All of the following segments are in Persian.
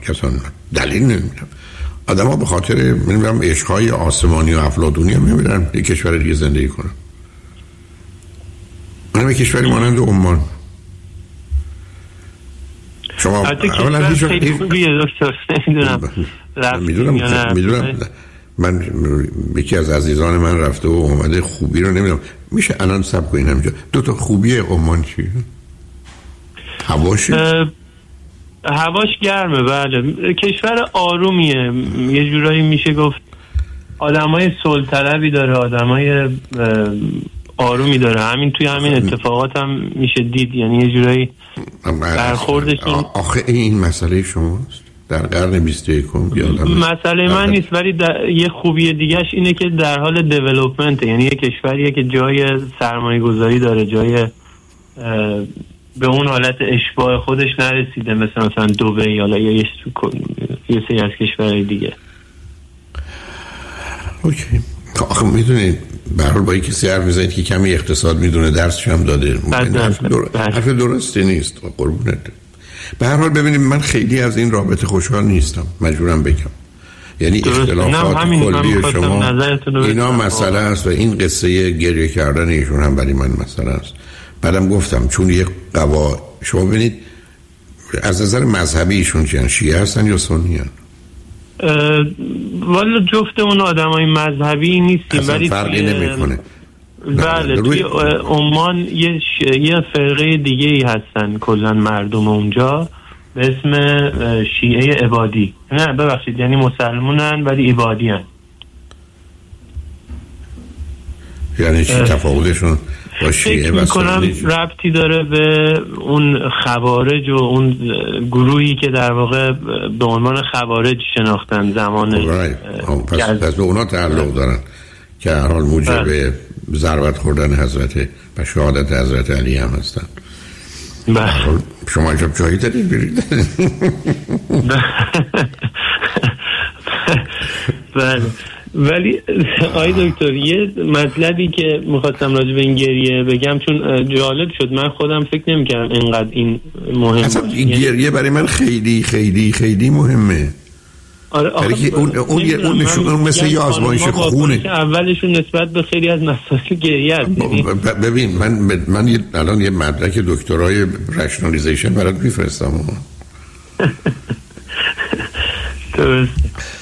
اصلا دلیل نمیدونم. آدم‌ها به خاطر نمیدونم عشق‌های آسمانی و افلاطونی هم نمیرن یک کشور دیگه زندگی کنن. من یک کشوری مانند عمان، شما اولا هیچ خیلی خوبیه دکتر، میدونم من یکی از عزیزان من رفته و اومده، خوبی رو نمیدونم. میشه الان سب کنین همینجا دو تا خوبی عمان چیه؟ هواش گرمه، بله. کشور آرومیه، یه جورایی میشه گفت آدمای صلح طلبی داره، آدمای آرومی داره. همین توی همین اتفاقات هم میشه دید، یعنی یه جورایی برخوردشون. آخه این مسئله شماست در قرن 21 مسئله من نیست، ولی یه خوبی دیگهش اینه که در حال دیولپمنت، یعنی یه کشوریه که جای سرمایه گذاری داره، جای به اون حالت اشباع خودش نرسیده مثلا دبی یا یه سری از کشورهای دیگه. اوکی. آخه میدونید به هر حال با کسی حرف میزنید که کمی اقتصاد میدونه، درسش هم داده، حرف درستی نیست قربونت. به هر حال ببینید من خیلی از این رابطه خوشحال نیستم، مجبورم بگم. یعنی اختلافات کلی شما اینا مسئله است و این قصه گریه کردن ایشون هم برای من مسئله است. بعدم گفتم چون یک شما ببینید از نظر مذهبی ایشون چیان، شیعه هستن یا سنی هستن؟ والا جفتمون آدمای مذهبی نیستیم، ولی فرقی نمیکنه. بله توی عمان یه فرقه دیگه ای هستن کلا مردم اونجا به اسم شیعه عبادی. نه ببخشید، یعنی مسلمونن ولی عبادی هن. یعنی چی تفاوتشون با شیعه و سنی؟ ربطی داره به اون خوارج و اون گروهی که در واقع به عنوان خوارج شناختن زمان پس به اونا تعلق دارن که هر حال موجب ضربت خوردن حضرت و شهادت حضرت علی هم هستن. شما جب جایی دارید برید. بله. ولی آی دکتر یه مطلبی که میخواستم راجع به این گریه بگم، چون جالب شد، من خودم فکر نمی‌کردم اینقدر این مهمه. اصلا این گریه برای من خیلی خیلی خیلی مهمه. آره اون نشون مثل یه آزمایش خونه. اولشون نسبت به خیلی از مسائل گریه است. ببین من الان یه مدرک دکترای رشنالیزیشن برات میفرستم. درست.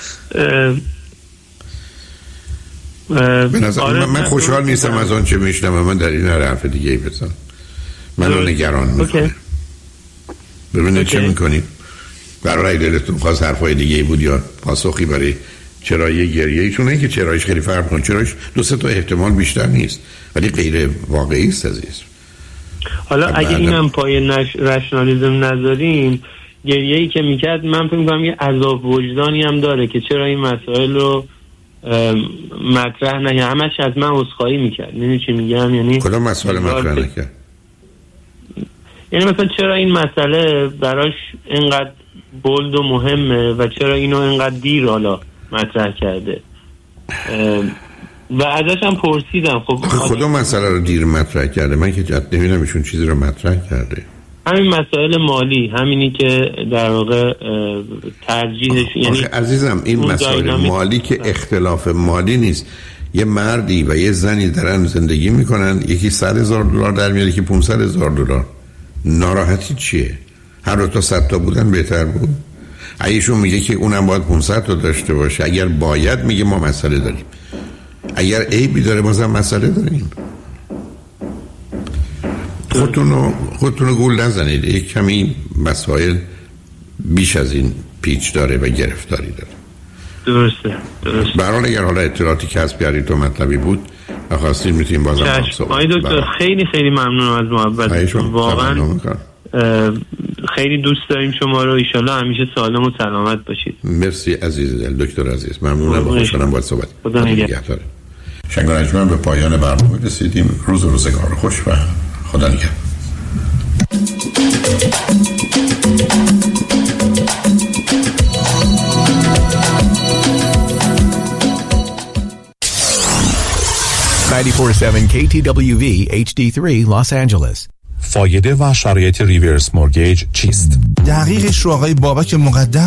به نظر من خوشحال نیستم از آن چه میشنم. من در این حرف دیگه ای بزنم، منو نگران میکنه. ببینید چه میکنید. برای دلتون خواست حرفای دیگه ای بود یا پاسخی برای چرایی گریه؟ چون اینکه چرایش خیلی فرق کنه، چرایش دو سه تا احتمال بیشتر نیست ولی غیر واقعی است عزیز. حالا اگه اینم پای رشنالیزم نذاریم، گریه‌ای که میکرد من فکر می‌کنم یه عذاب وجدانی هم داره که چرا این مسائل رو مطرح نه، همش از من عذرخواهی میکرد. میدونی چی میگم؟ یعنی کدام مسئله مطرح نکرد؟ یعنی مثلا چرا این مسئله براش اینقدر بولد و مهمه و چرا اینو اینقدر دیر حالا مطرح کرده و ازش هم پرسیدم. خب کدام مسئله رو دیر مطرح کرده؟ من که جد نمیدونم ایشون چیزی رو مطرح کرده. همین مسائل مالی، همینی که در واقع ترجیحش، یعنی عزیزم این مسائل مالی که اختلاف مالی نیست. یه مردی و یه زنی دارن زندگی میکنن، یکی $100,000 در میاره، یکی $500,000. ناراحتی چیه؟ هر دو تا 100 تا بودن بهتر بود. ایشون میگه که اونم باید 500 تا داشته باشه. اگر باید میگه ما مسئله داریم، اگر عیبی داره بازم مسئله داریم. خودتونو گول نزنید. یک کمی مسائل بیش از این پیچ داره و گرفتاری داره. درسته. برحال اگر حالا اطلاعاتی کسب کردید تو مطلبی بود و خواستید میتونیم بازم صحبت. آقای دکتر خیلی خیلی ممنونم از محبتتون، واقعا خیلی دوست داریم شما رو. ایشالله همیشه سالم و سلامت باشید. مرسی عزیز دل، دکتر عزیز، ممنونم و خوشحالم باهات صحبت. خدا نگهدار. شنگانجمن به پایان برنامه رسیدیم. روز و روزگار خوش و خدا نگهدار. KTWV HD3 Los Angeles. فایده و شرایط ریورس مورگیج چیست؟ دقیقش رو آقای بابک مقدم